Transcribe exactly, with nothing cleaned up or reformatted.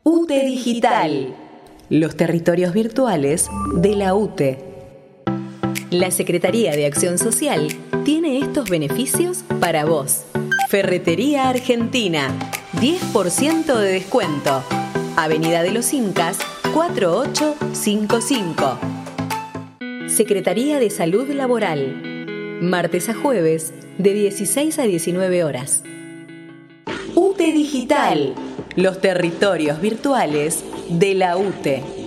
U T E Digital, los territorios virtuales de la U T E. La Secretaría de Acción Social tiene estos beneficios para vos. Ferretería Argentina, diez por ciento de descuento. Avenida de los Incas, cuatro ocho cinco cinco. Secretaría de Salud Laboral, martes a jueves, de dieciséis a diecinueve horas. U T E Digital, los territorios virtuales de la U T E.